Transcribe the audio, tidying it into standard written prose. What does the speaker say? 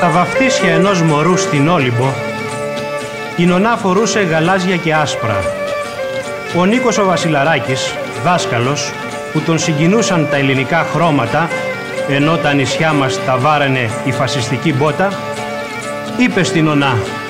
Στα βαφτίσια ενός μωρού στην Όλυμπο, η νονά φορούσε γαλάζια και άσπρα. Ο Νίκος ο Βασιλαράκης, δάσκαλος, που τον συγκινούσαν τα ελληνικά χρώματα, ενώ τα νησιά μας τα βάρανε η φασιστική μπότα, είπε στην νονά: